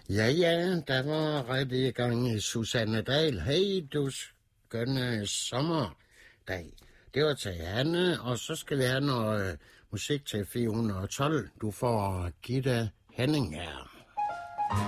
Ja, der var rigtig i gang. Susanne Dahl. Hey, du skønne sommerdag. Det var til Hanne, og så skal vi have noget musik til 412. Du får Gitte Henning her.